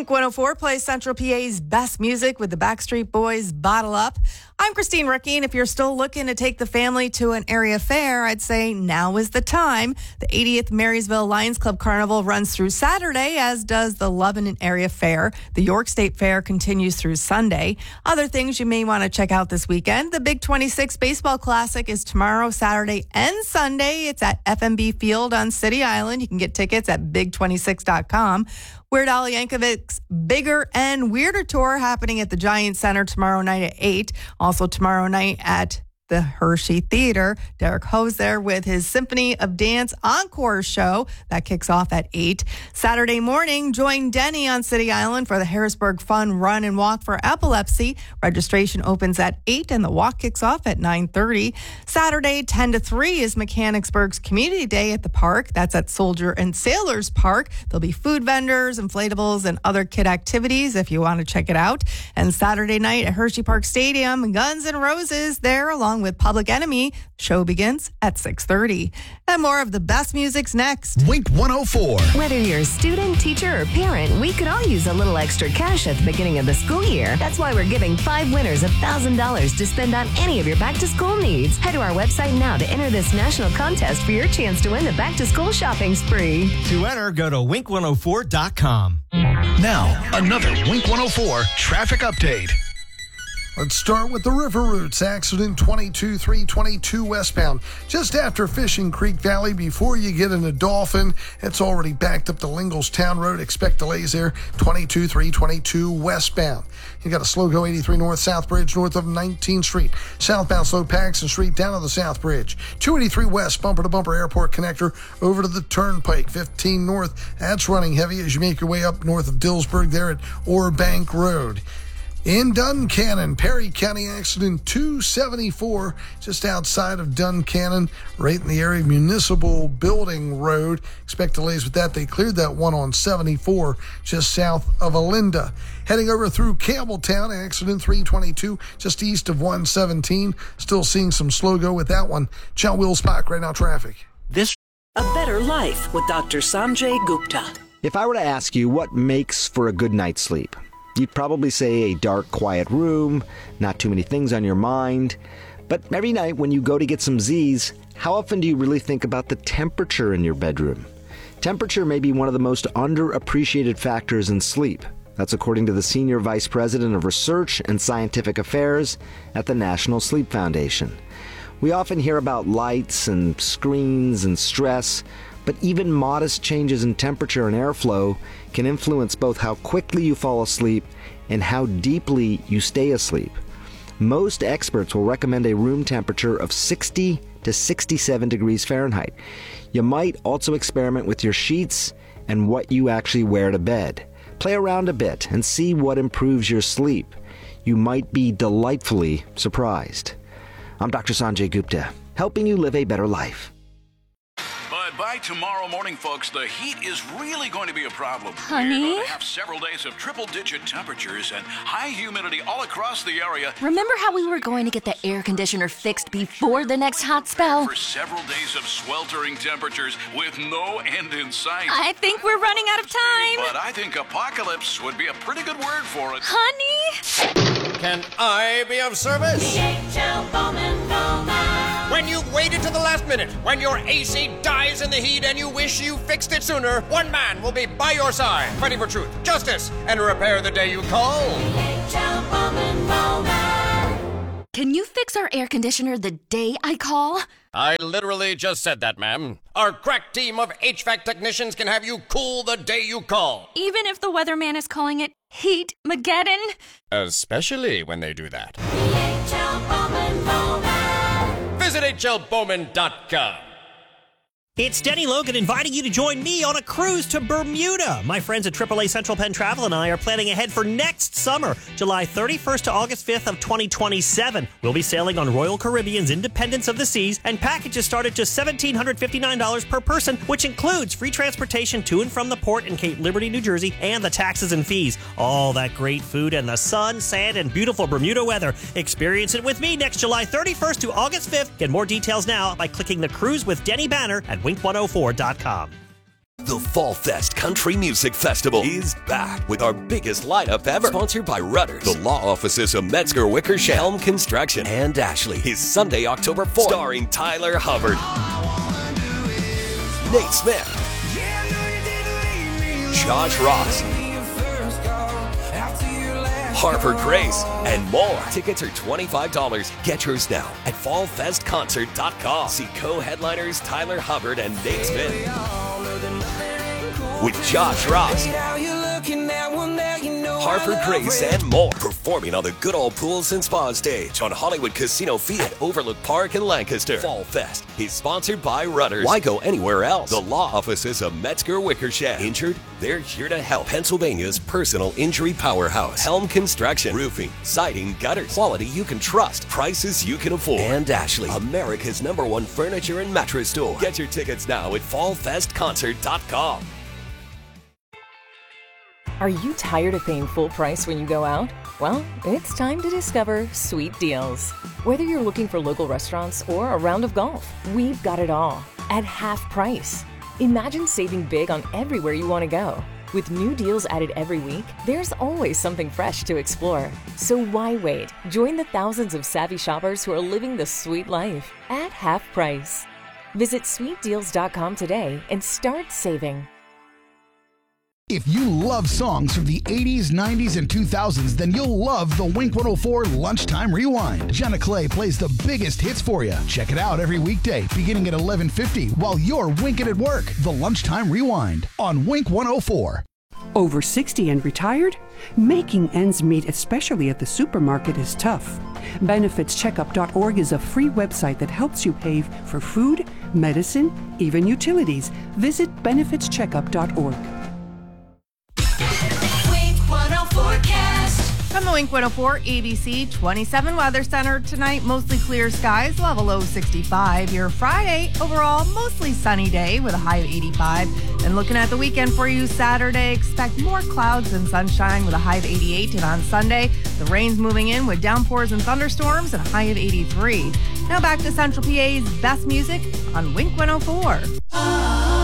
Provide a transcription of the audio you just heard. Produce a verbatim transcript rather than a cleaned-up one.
Wink one oh four plays Central P A's best music with the Backstreet Boys' Bottle Up. I'm Christine Ricky, and if you're still looking to take the family to an area fair, I'd say now is the time. The eightieth Marysville Lions Club Carnival runs through Saturday, as does the Lebanon Area Fair. The York State Fair continues through Sunday. Other things you may want to check out this weekend. The Big twenty-six Baseball Classic is tomorrow, Saturday, and Sunday. It's at F M B Field on City Island. You can get tickets at big twenty-six dot com. Weird Al Yankovic's Bigger and Weirder Tour happening at the Giant Center tomorrow night at eight. Also tomorrow night at the Hershey Theater. Derek Ho's there with his Symphony of Dance Encore show. That kicks off at eight. Saturday morning, join Denny on City Island for the Harrisburg Fun Run and Walk for Epilepsy. Registration opens at eight and the walk kicks off at nine thirty. Saturday, ten to three is Mechanicsburg's Community Day at the park. That's at Soldier and Sailors Park. There'll be food vendors, inflatables, and other kid activities if you want to check it out. And Saturday night at Hershey Park Stadium, Guns N' Roses there along with Public Enemy. Show begins at six thirty. And more of the best music's next. Wink one oh four. Whether you're a student, teacher, or parent, we could all use a little extra cash at the beginning of the school year. That's why we're giving five winners one thousand dollars to spend on any of your back-to-school needs. Head to our website now to enter this national contest for your chance to win the back-to-school shopping spree. To enter, go to wink one oh four dot com. Now, another Wink one oh four traffic update. Let's start with the River Routes. Accident twenty-two three twenty-two westbound. Just after Fishing Creek Valley, before you get into Dolphin, it's already backed up to Linglestown Road. Expect delays there, twenty-two three twenty-two westbound. You got a slow go eighty-three North South Bridge north of nineteenth Street. Southbound slow Paxson Street down to the South Bridge. two eighty-three West, bumper to bumper airport connector over to the Turnpike. fifteen North, that's running heavy as you make your way up north of Dillsburg there at Orbank Road. In Duncannon, Perry County accident two seventy-four, just outside of Duncannon, right in the area of Municipal Building Road. Expect delays with that. They cleared that one on seventy-four, just south of Alinda. Heading over through Campbelltown, accident three twenty-two, just east of one seventeen. Still seeing some slow go with that one. John Will Spock, right now traffic. This A Better Life with Doctor Sanjay Gupta. If I were to ask you what makes for a good night's sleep, you'd probably say a dark, quiet room, not too many things on your mind. But every night when you go to get some Z's, how often do you really think about the temperature in your bedroom? Temperature may be one of the most underappreciated factors in sleep. That's according to the Senior Vice President of Research and Scientific Affairs at the National Sleep Foundation. We often hear about lights and screens and stress, but even modest changes in temperature and airflow can influence both how quickly you fall asleep and how deeply you stay asleep. Most experts will recommend a room temperature of sixty to sixty-seven degrees Fahrenheit. You might also experiment with your sheets and what you actually wear to bed. Play around a bit and see what improves your sleep. You might be delightfully surprised. I'm Doctor Sanjay Gupta, helping you live a better life. But by tomorrow morning, folks, the heat is really going to be a problem. Honey? We're going to have several days of triple-digit temperatures and high humidity all across the area. Remember how we were going to get the air conditioner fixed before the next hot spell? For several days of sweltering temperatures with no end in sight. I think we're running out of time. But I think apocalypse would be a pretty good word for it. Honey? Can I be of service? D H L Bowman Bowman. When you've waited to the last minute, when your A C dies in the heat and you wish you fixed it sooner, one man will be by your side, fighting for truth, justice, and repair the day you call. D H L Bowman Bowman. Can you fix our air conditioner the day I call? I literally just said that, ma'am. Our crack team of H V A C technicians can have you cool the day you call. Even if the weatherman is calling it Heat-mageddon? Especially when they do that. D H L Bowman Bowman. Visit H L Bowman dot com. It's Denny Logan inviting you to join me on a cruise to Bermuda. My friends at triple A Central Penn Travel and I are planning ahead for next summer, July thirty-first to August fifth of twenty twenty-seven. We'll be sailing on Royal Caribbean's Independence of the Seas, and packages start at just one thousand seven hundred fifty-nine dollars per person, which includes free transportation to and from the port in Cape Liberty, New Jersey, and the taxes and fees. All that great food and the sun, sand, and beautiful Bermuda weather. Experience it with me next July thirty-first to August fifth. Get more details now by clicking the Cruise with Denny banner at wink one oh four dot com. The Fall Fest Country Music Festival is back with our biggest lineup ever. Sponsored by Rudders, the law offices of Metzger Wickersham, Helm Construction, and Ashley. Is Sunday, October fourth, starring Tyler Hubbard, Nate Smith, Josh Ross, Harper Grace, and more. Tickets are twenty-five dollars. Get yours now at fall fest concert dot com. See co-headliners Tyler Hubbard and Nate Smith with Josh Ross, Harper Grace, and more. Performing on the Good Old Pools and Spa stage on Hollywood Casino Field at Overlook Park in Lancaster. Fall Fest is sponsored by Rudders. Why go anywhere else? The law offices of Metzger Wickersham. Injured? They're here to help. Pennsylvania's personal injury powerhouse. Helm Construction. Roofing, siding, gutters. Quality you can trust. Prices you can afford. And Ashley, America's number one furniture and mattress store. Get your tickets now at fall fest concert dot com. Are you tired of paying full price when you go out? Well, it's time to discover Sweet Deals. Whether you're looking for local restaurants or a round of golf, we've got it all at half price. Imagine saving big on everywhere you want to go. With new deals added every week, there's always something fresh to explore. So why wait? Join the thousands of savvy shoppers who are living the sweet life at half price. Visit sweet deals dot com today and start saving. If you love songs from the eighties, nineties, and two thousands, then you'll love the Wink one oh four Lunchtime Rewind. Jenna Clay plays the biggest hits for you. Check it out every weekday, beginning at eleven fifty, while you're winking at work. The Lunchtime Rewind on Wink one oh four. Over sixty and retired? Making ends meet, especially at the supermarket, is tough. benefits checkup dot org is a free website that helps you pay for food, medicine, even utilities. Visit benefits checkup dot org. From the Wink one oh four A B C twenty-seven Weather Center tonight, mostly clear skies, level low sixty-five. Your Friday, overall, mostly sunny day with a high of eighty-five. And looking at the weekend for you, Saturday, expect more clouds than sunshine with a high of eighty-eight. And on Sunday, the rain's moving in with downpours and thunderstorms and a high of eighty-three. Now back to Central P A's best music on Wink one oh four.